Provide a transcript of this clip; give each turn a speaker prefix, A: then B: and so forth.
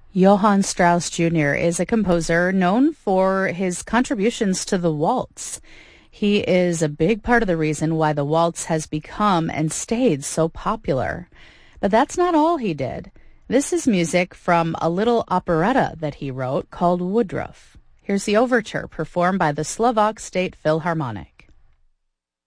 A: Johann Strauss Jr. is a composer known for his contributions to the waltz. He is a big part of the reason why the waltz has become and stayed so popular. But that's not all he did. This is music from a little operetta that he wrote called Woodruff. Here's the overture performed by the Slovak State Philharmonic.